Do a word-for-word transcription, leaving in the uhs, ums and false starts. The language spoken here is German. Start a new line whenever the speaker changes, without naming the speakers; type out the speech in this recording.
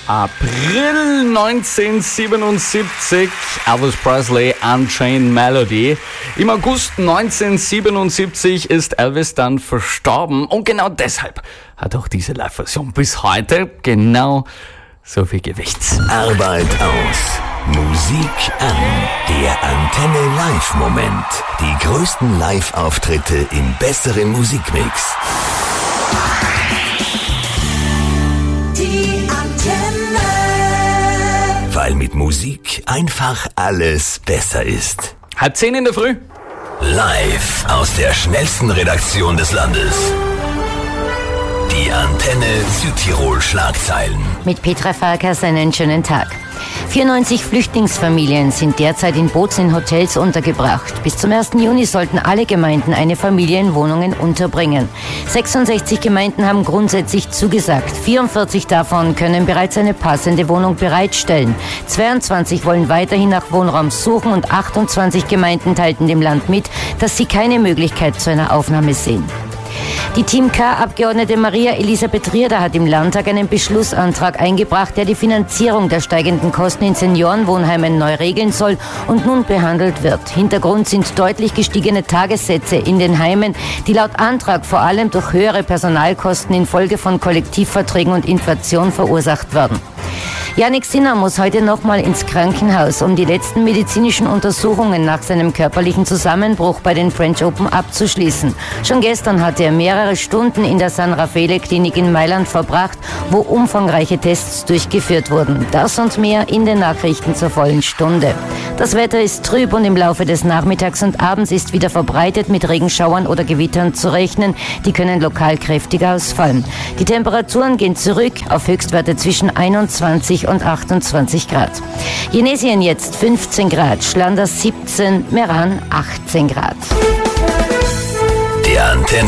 April neunzehnhundertsiebenundsiebzig, Elvis Presley, Unchained Melody. Im August neunzehnhundertsiebenundsiebzig ist Elvis dann verstorben und genau deshalb hat auch diese Live-Version bis heute genau so viel Gewicht.
Arbeit aus, Musik an, der Antenne Live-Moment. Die größten Live-Auftritte im besseren Musikmix.
Die Antenne.
Weil mit Musik einfach alles besser ist.
Halb zehn in der Früh.
Live aus der schnellsten Redaktion des Landes. Die Antenne Südtirol Schlagzeilen.
Mit Petra Farkas einen schönen Tag. vierundneunzig Flüchtlingsfamilien sind derzeit in Bozen Hotels untergebracht. Bis zum ersten Juni sollten alle Gemeinden eine Familie in Wohnungen unterbringen. sechsundsechzig Gemeinden haben grundsätzlich zugesagt. vierundvierzig davon können bereits eine passende Wohnung bereitstellen. zweiundzwanzig wollen weiterhin nach Wohnraum suchen und achtundzwanzig Gemeinden teilten dem Land mit, dass sie keine Möglichkeit zu einer Aufnahme sehen. Die Team K-Abgeordnete Maria Elisabeth Rierder hat im Landtag einen Beschlussantrag eingebracht, der die Finanzierung der steigenden Kosten in Seniorenwohnheimen neu regeln soll und nun behandelt wird. Hintergrund sind deutlich gestiegene Tagessätze in den Heimen, die laut Antrag vor allem durch höhere Personalkosten infolge von Kollektivverträgen und Inflation verursacht werden. Jannik Sinner muss heute nochmal ins Krankenhaus, um die letzten medizinischen Untersuchungen nach seinem körperlichen Zusammenbruch bei den French Open abzuschließen. Schon gestern hatte er mehrere Stunden in der San Raffaele Klinik in Mailand verbracht, wo umfangreiche Tests durchgeführt wurden. Das und mehr in den Nachrichten zur vollen Stunde. Das Wetter ist trüb und im Laufe des Nachmittags und Abends ist wieder verbreitet mit Regenschauern oder Gewittern zu rechnen. Die können lokal kräftig ausfallen. Die Temperaturen gehen zurück auf Höchstwerte zwischen einundzwanzig und achtundzwanzig Grad. Jenesien jetzt fünfzehn Grad, Schlanders siebzehn, Meran achtzehn Grad.
Der Antenne